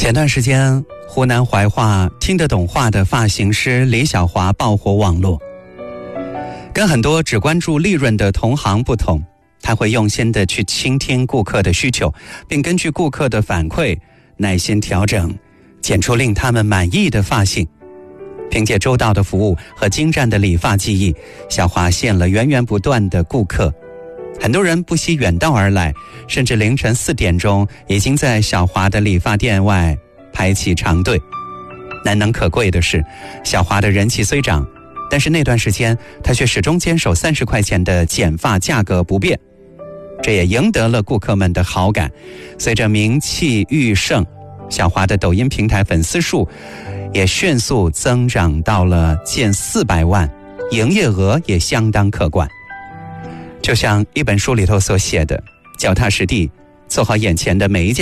前段时间，湖南怀化听得懂话的发型师李小华爆火网络。跟很多只关注利润的同行不同，他会用心地去倾听顾客的需求，并根据顾客的反馈耐心调整，剪出令他们满意的发型。凭借周到的服务和精湛的理发技艺，小华吸引了源源不断的顾客。很多人不惜远道而来，甚至凌晨4点钟已经在小华的理发店外排起长队。难能可贵的是，小华的人气虽涨，但是那段时间他却始终坚守30块钱的剪发价格不变，这也赢得了顾客们的好感。随着名气愈盛，小华的抖音平台粉丝数也迅速增长到了近400万，营业额也相当可观。就像一本书里头所写的，脚踏实地，做好眼前的每一件